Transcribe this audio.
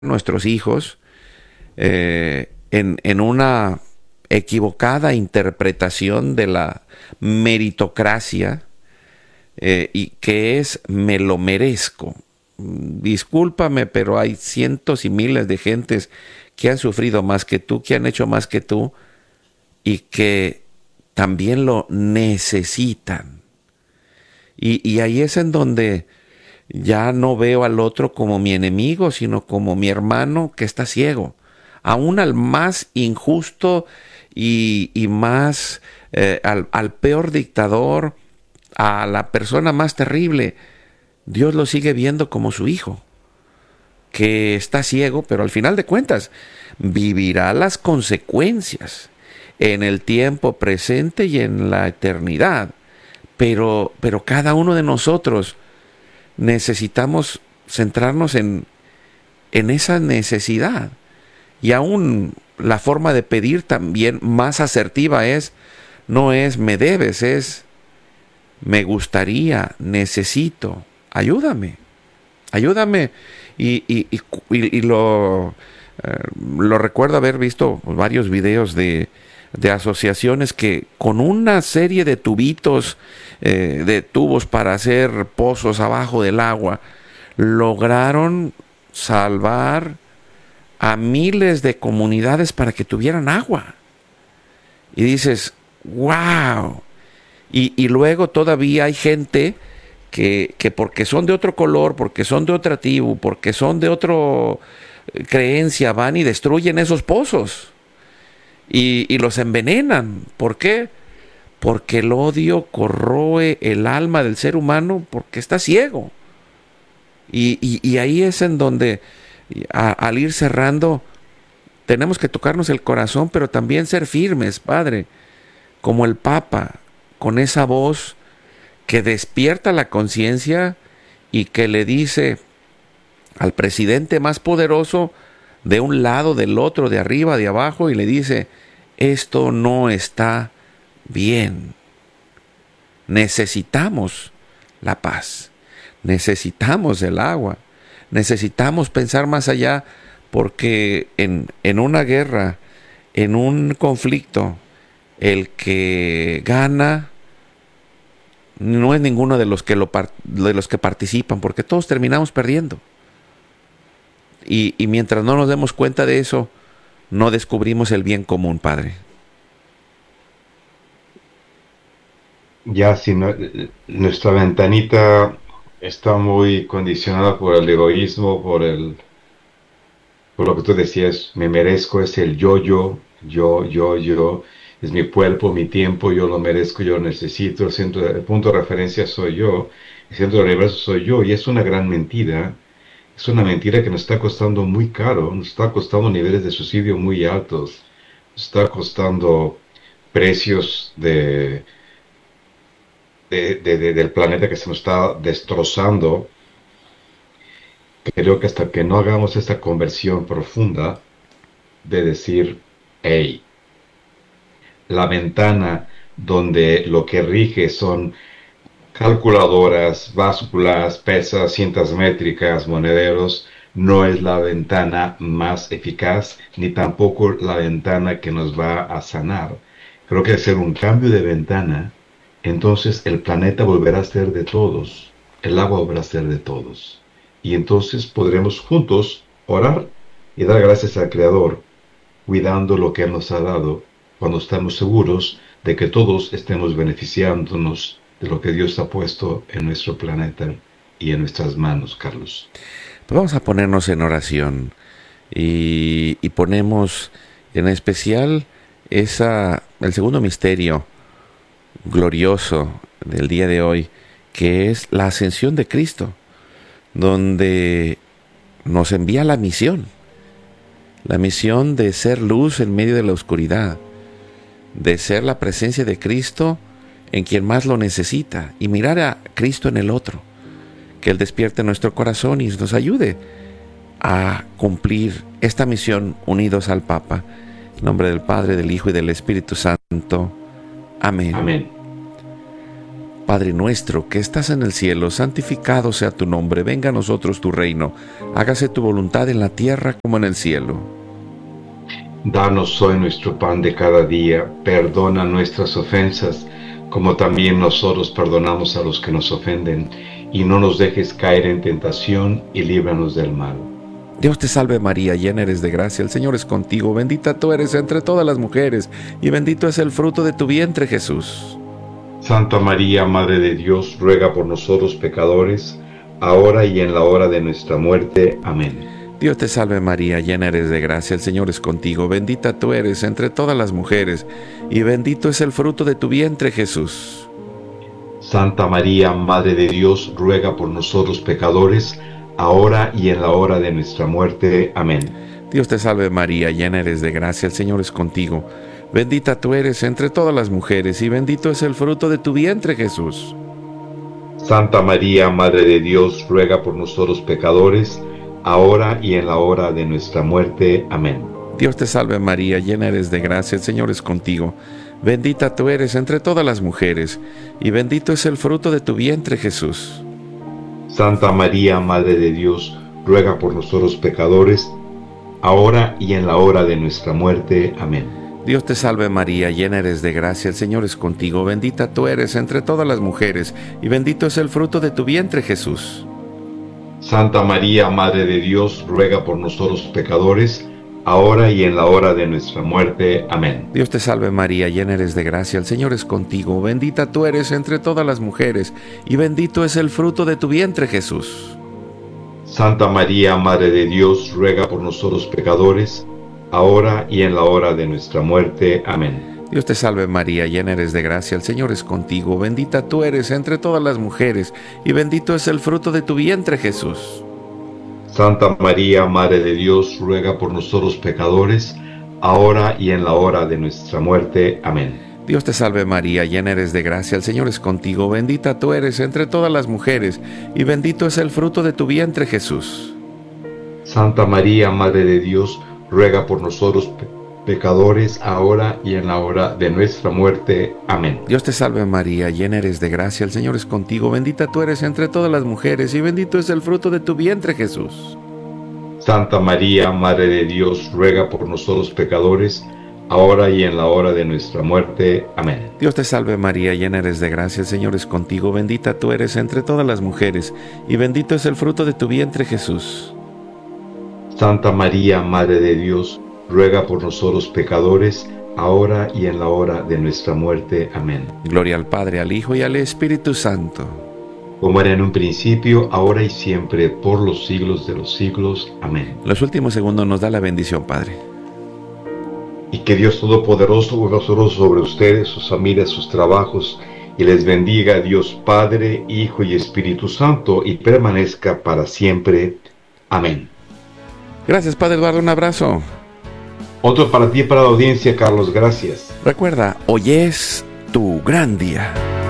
nuestros hijos en una equivocada interpretación de la meritocracia, y que es me lo merezco. Discúlpame, pero hay cientos y miles de gentes que han sufrido más que tú, que han hecho más que tú y que también lo necesitan. Y ahí es en donde ya no veo al otro como mi enemigo, sino como mi hermano que está ciego. Aún al más injusto y más, al peor dictador, a la persona más terrible, Dios lo sigue viendo como su hijo, que está ciego, pero al final de cuentas vivirá las consecuencias en el tiempo presente y en la eternidad. Pero cada uno de nosotros necesitamos centrarnos en esa necesidad. Y aún la forma de pedir también más asertiva no es me debes, es me gustaría, necesito, ayúdame. Y lo recuerdo haber visto varios videos de asociaciones que con una serie de tubitos, de tubos para hacer pozos abajo del agua, lograron salvar a miles de comunidades para que tuvieran agua. Y dices, wow. Y luego todavía hay gente que porque son de otro color, porque son de otra tribu, porque son de otra creencia, van y destruyen esos pozos y los envenenan. ¿Por qué? Porque el odio corroe el alma del ser humano porque está ciego. Y ahí es en donde, al ir cerrando, tenemos que tocarnos el corazón, pero también ser firmes, Padre, como el Papa, con esa voz que despierta la conciencia y que le dice al presidente más poderoso, de un lado, del otro, de arriba, de abajo, y le dice, esto no está bien. Necesitamos la paz, necesitamos el agua, necesitamos pensar más allá, porque en una guerra, en un conflicto, el que gana no es ninguno de los que participan, porque todos terminamos perdiendo. Y mientras no nos demos cuenta de eso, no descubrimos el bien común, Padre. Ya si no, nuestra ventanita está muy condicionada por el egoísmo, por lo que tú decías, me merezco, es el yo, es mi cuerpo, mi tiempo, yo lo merezco, yo lo necesito, el punto de referencia soy yo, el centro del universo soy yo, y es una gran mentira. Es una mentira que nos está costando muy caro, nos está costando niveles de suicidio muy altos, nos está costando precios del planeta que se nos está destrozando. Creo que hasta que no hagamos esta conversión profunda de decir, hey, la ventana donde lo que rige son calculadoras, básculas, pesas, cintas métricas, monederos, no es la ventana más eficaz, ni tampoco la ventana que nos va a sanar. Creo que hacer un cambio de ventana, entonces el planeta volverá a ser de todos, el agua volverá a ser de todos. Y entonces podremos juntos orar y dar gracias al Creador, cuidando lo que Él nos ha dado, cuando estamos seguros de que todos estemos beneficiándonos de lo que Dios ha puesto en nuestro planeta y en nuestras manos, Carlos. Pues vamos a ponernos en oración y ponemos en especial el segundo misterio glorioso del día de hoy, que es la ascensión de Cristo, donde nos envía la misión de ser luz en medio de la oscuridad, de ser la presencia de Cristo en quien más lo necesita y mirar a Cristo en el otro, que Él despierte nuestro corazón y nos ayude a cumplir esta misión unidos al Papa. En nombre del Padre, del Hijo y del Espíritu Santo. Amén. Amén. Padre nuestro que estás en el cielo, santificado sea tu nombre, venga a nosotros tu reino, hágase tu voluntad en la tierra como en el cielo. Danos hoy nuestro pan de cada día, perdona nuestras ofensas, como también nosotros perdonamos a los que nos ofenden, y no nos dejes caer en tentación, y líbranos del mal. Dios te salve María, llena eres de gracia, el Señor es contigo, bendita tú eres entre todas las mujeres, y bendito es el fruto de tu vientre Jesús. Santa María, Madre de Dios, ruega por nosotros pecadores, ahora y en la hora de nuestra muerte. Amén. Dios te salve María, llena eres de gracia, el Señor es contigo, bendita tú eres entre todas las mujeres, y bendito es el fruto de tu vientre Jesús. Santa María, Madre de Dios, ruega por nosotros pecadores, ahora y en la hora de nuestra muerte. Amén. Dios te salve María, llena eres de gracia, el Señor es contigo, bendita tú eres entre todas las mujeres, y bendito es el fruto de tu vientre Jesús. Santa María, Madre de Dios, ruega por nosotros pecadores, ahora y en la hora de nuestra muerte. Amén. Dios te salve María, llena eres de gracia, el Señor es contigo, bendita tú eres entre todas las mujeres, y bendito es el fruto de tu vientre Jesús. Santa María, Madre de Dios, ruega por nosotros pecadores, ahora y en la hora de nuestra muerte. Amén. Dios te salve María, llena eres de gracia, el Señor es contigo, bendita tú eres entre todas las mujeres, y bendito es el fruto de tu vientre Jesús. Santa María, Madre de Dios, ruega por nosotros pecadores, ahora y en la hora de nuestra muerte. Amén. Dios te salve María, llena eres de gracia, el Señor es contigo, bendita tú eres entre todas las mujeres, y bendito es el fruto de tu vientre Jesús. Santa María, Madre de Dios, ruega por nosotros pecadores, ahora y en la hora de nuestra muerte. Amén. Dios te salve María, llena eres de gracia, el Señor es contigo, bendita tú eres entre todas las mujeres, y bendito es el fruto de tu vientre Jesús. Santa María, Madre de Dios, ruega por nosotros pecadores, ahora y en la hora de nuestra muerte. Amén. Dios te salve María, llena eres de gracia, el Señor es contigo, bendita tú eres entre todas las mujeres, y bendito es el fruto de tu vientre Jesús. Santa María, Madre de Dios, ruega por nosotros pecadores, ahora y en la hora de nuestra muerte. Amén. Dios te salve María, llena eres de gracia, el Señor es contigo, bendita tú eres entre todas las mujeres, y bendito es el fruto de tu vientre Jesús. Santa María, Madre de Dios, ruega por nosotros pecadores, ahora y en la hora de nuestra muerte. Amén. Dios te salve María, llena eres de gracia, el Señor es contigo, bendita tú eres entre todas las mujeres, y bendito es el fruto de tu vientre Jesús. Santa María, Madre de Dios, ruega por nosotros pecadores, ahora y en la hora de nuestra muerte. Amén. Gloria al Padre, al Hijo y al Espíritu Santo. Como era en un principio, ahora y siempre, por los siglos de los siglos. Amén. Los últimos segundos nos da la bendición, Padre. Y que Dios Todopoderoso vuelva sobre ustedes, sus familias, sus trabajos, y les bendiga Dios Padre, Hijo y Espíritu Santo, y permanezca para siempre. Amén. Gracias, Padre Eduardo, un abrazo. Otro para ti y para la audiencia, Carlos, gracias. Recuerda, hoy es tu gran día.